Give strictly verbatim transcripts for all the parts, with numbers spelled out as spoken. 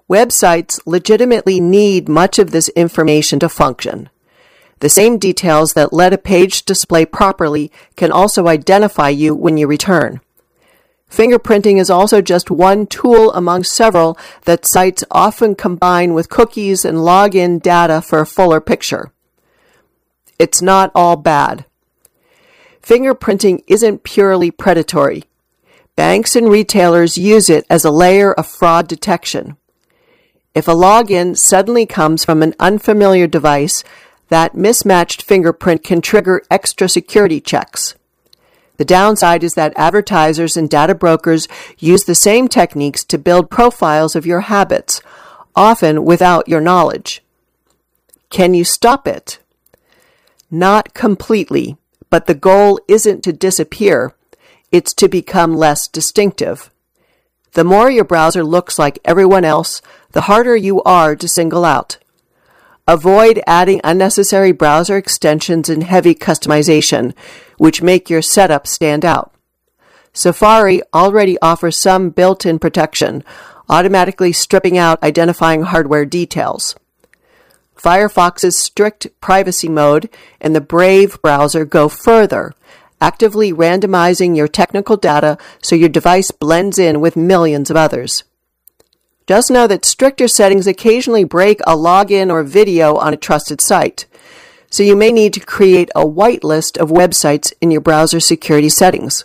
Websites legitimately need much of this information to function. The same details that let a page display properly can also identify you when you return. Fingerprinting is also just one tool among several that sites often combine with cookies and login data for a fuller picture. It's not all bad. Fingerprinting isn't purely predatory. Banks and retailers use it as a layer of fraud detection. If a login suddenly comes from an unfamiliar device, that mismatched fingerprint can trigger extra security checks. The downside is that advertisers and data brokers use the same techniques to build profiles of your habits, often without your knowledge. Can you stop it? Not completely, but the goal isn't to disappear. It's to become less distinctive. The more your browser looks like everyone else, the harder you are to single out. Avoid adding unnecessary browser extensions and heavy customization, which make your setup stand out. Safari already offers some built-in protection, automatically stripping out identifying hardware details. Firefox's strict privacy mode and the Brave browser go further, actively randomizing your technical data so your device blends in with millions of others. Just know that stricter settings occasionally break a login or video on a trusted site, so you may need to create a whitelist of websites in your browser security settings.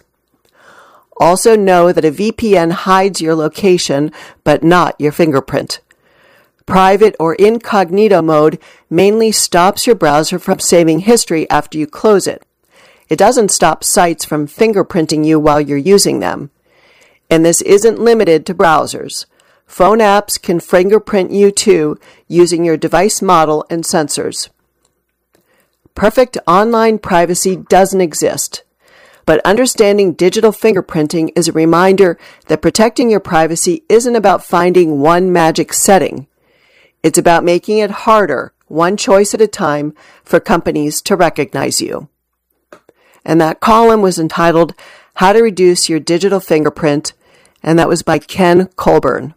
Also know that a V P N hides your location, but not your fingerprint. Private or incognito mode mainly stops your browser from saving history after you close it. It doesn't stop sites from fingerprinting you while you're using them. And this isn't limited to browsers. Phone apps can fingerprint you too, using your device model and sensors. Perfect online privacy doesn't exist, but understanding digital fingerprinting is a reminder that protecting your privacy isn't about finding one magic setting. It's about making it harder, one choice at a time, for companies to recognize you. And that column was entitled, How to Reduce Your Digital Fingerprint, and that was by Ken Colburn.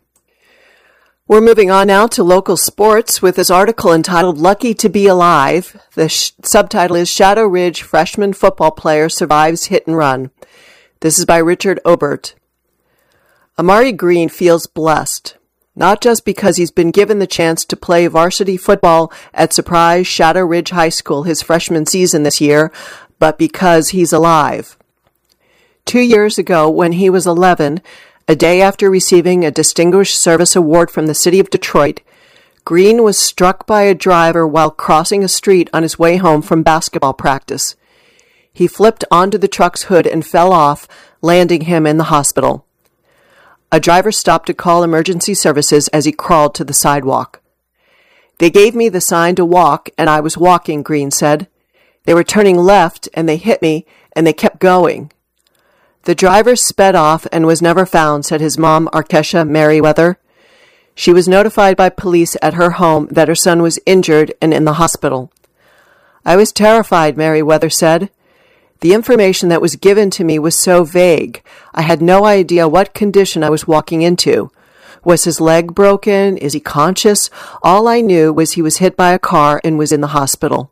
We're moving on now to local sports with this article entitled Lucky to Be Alive. The sh- subtitle is Shadow Ridge Freshman Football Player Survives Hit and Run. This is by Richard Obert. Amari Green feels blessed, not just because he's been given the chance to play varsity football at Surprise Shadow Ridge High School his freshman season this year, but because he's alive. Two years ago, when he was eleven, a day after receiving a Distinguished Service Award from the city of Detroit, Green was struck by a driver while crossing a street on his way home from basketball practice. He flipped onto the truck's hood and fell off, landing him in the hospital. A driver stopped to call emergency services as he crawled to the sidewalk. They gave me the sign to walk, and I was walking, Green said. They were turning left, and they hit me, and they kept going. The driver sped off and was never found, said his mom, Arkesha Merriweather. She was notified by police at her home that her son was injured and in the hospital. I was terrified, Merriweather said. The information that was given to me was so vague. I had no idea what condition I was walking into. Was his leg broken? Is he conscious? All I knew was he was hit by a car and was in the hospital.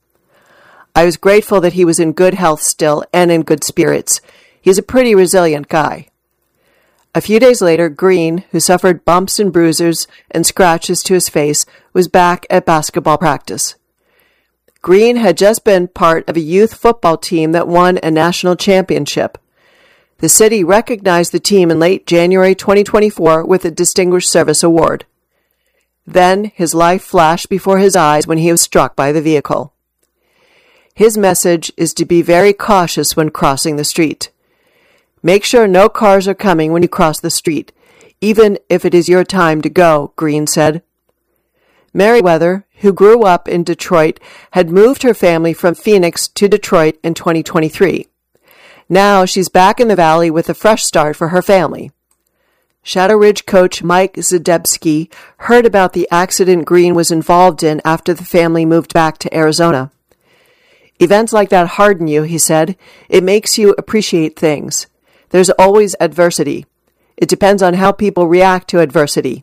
I was grateful that he was in good health still and in good spirits. He's a pretty resilient guy. A few days later, Green, who suffered bumps and bruises and scratches to his face, was back at basketball practice. Green had just been part of a youth football team that won a national championship. The city recognized the team in late January twenty twenty-four with a Distinguished Service Award. Then his life flashed before his eyes when he was struck by the vehicle. His message is to be very cautious when crossing the street. Make sure no cars are coming when you cross the street, even if it is your time to go, Green said. Merriweather, who grew up in Detroit, had moved her family from Phoenix to Detroit in twenty twenty-three. Now she's back in the valley with a fresh start for her family. Shadow Ridge coach Mike Zadebski heard about the accident Green was involved in after the family moved back to Arizona. Events like that harden you, he said. It makes you appreciate things. There's always adversity. It depends on how people react to adversity.